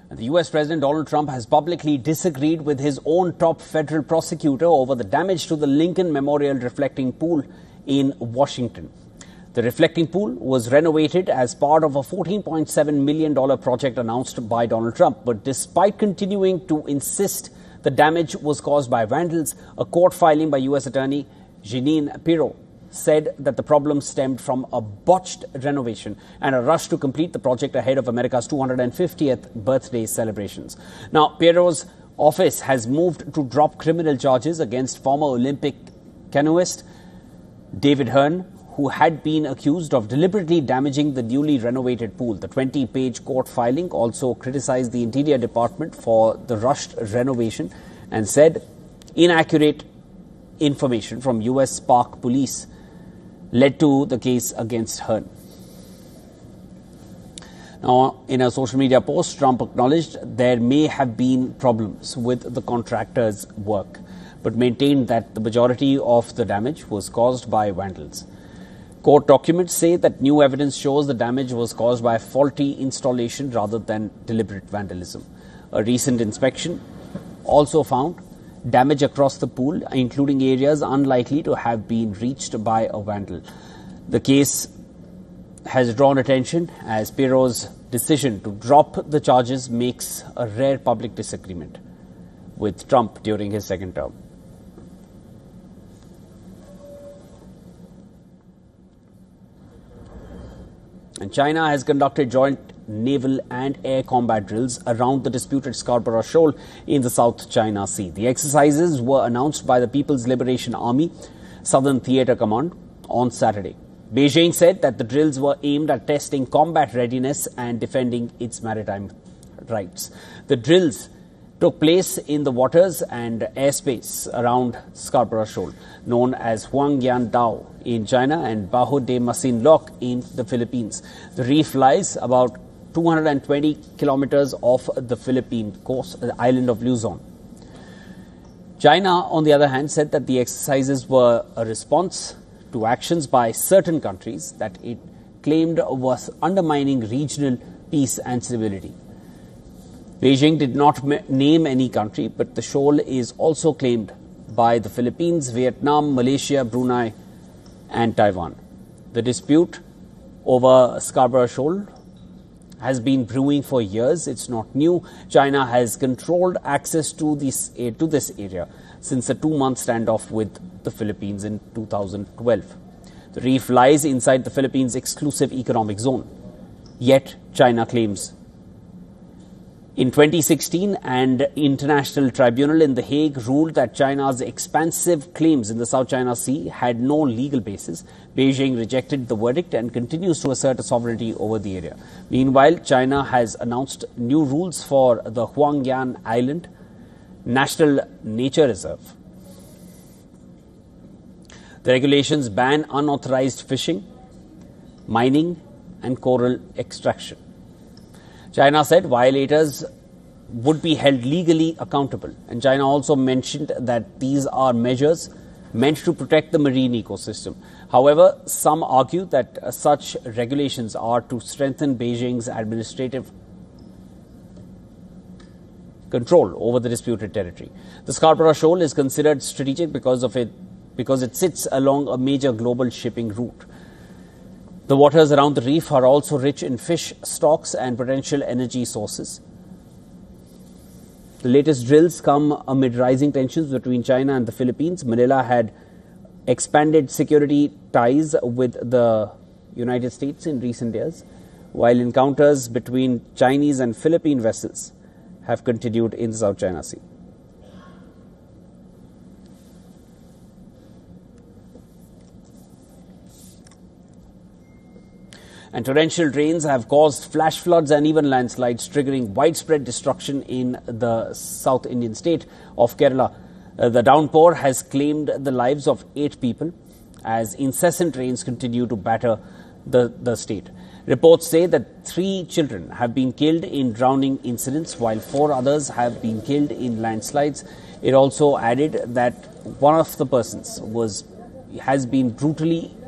The US President Donald Trump has publicly disagreed with his own top federal prosecutor over the damage to the Lincoln Memorial Reflecting Pool in Washington. The reflecting pool was renovated as part of a $14.7 million project announced by Donald Trump. But despite continuing to insist the damage was caused by vandals, a court filing by US Attorney Jeanine Pirro said that the problem stemmed from a botched renovation and a rush to complete the project ahead of America's 250th birthday celebrations. Now, Pirro's office has moved to drop criminal charges against former Olympic canoeist David Hearn, who had been accused of deliberately damaging the newly renovated pool. The 20-page court filing also criticized the Interior Department for the rushed renovation and said inaccurate information from U.S. Park Police led to the case against Hearn. Now, in a social media post, Trump acknowledged there may have been problems with the contractor's work, but maintained that the majority of the damage was caused by vandals. Court documents say that new evidence shows the damage was caused by faulty installation rather than deliberate vandalism. A recent inspection also found damage across the pool, including areas unlikely to have been reached by a vandal. The case has drawn attention as Pirro's decision to drop the charges makes a rare public disagreement with Trump during his second term. And China has conducted joint naval and air combat drills around the disputed Scarborough Shoal in the South China Sea. The exercises were announced by the People's Liberation Army Southern Theatre Command on Saturday. Beijing said that the drills were aimed at testing combat readiness and defending its maritime rights. The drills took place in the waters and airspace around Scarborough Shoal, known as Huangyan Dao in China and Bajo de Masinloc in the Philippines. The reef lies about 220 kilometers off the Philippine coast, the island of Luzon. China, on the other hand, said that the exercises were a response to actions by certain countries that it claimed was undermining regional peace and stability. Beijing did not name any country, but the shoal is also claimed by the Philippines, Vietnam, Malaysia, Brunei, and Taiwan. The dispute over Scarborough Shoal has been brewing for years. It's not new. China has controlled access to this area since a 2-month standoff with the Philippines in 2012. The reef lies inside the Philippines' exclusive economic zone. Yet, China claims. In 2016, an international tribunal in The Hague ruled that China's expansive claims in the South China Sea had no legal basis. Beijing rejected the verdict and continues to assert sovereignty over the area. Meanwhile, China has announced new rules for the Huangyan Island National Nature Reserve. The regulations ban unauthorized fishing, mining, and coral extraction. China said violators would be held legally accountable, and China also mentioned that these are measures meant to protect the marine ecosystem. However, some argue that such regulations are to strengthen Beijing's administrative control over the disputed territory. The Scarborough Shoal is considered strategic because it sits along a major global shipping route. The waters around the reef are also rich in fish stocks and potential energy sources. The latest drills come amid rising tensions between China and the Philippines. Manila had expanded security ties with the United States in recent years, while encounters between Chinese and Philippine vessels have continued in the South China Sea. And torrential rains have caused flash floods and even landslides, triggering widespread destruction in the South Indian state of Kerala. The downpour has claimed the lives of 8 people as incessant rains continue to batter the state. Reports say that 3 children have been killed in drowning incidents, while 4 others have been killed in landslides. It also added that one of the persons has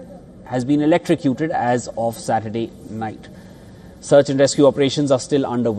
been electrocuted as of Saturday night. Search and rescue operations are still underway.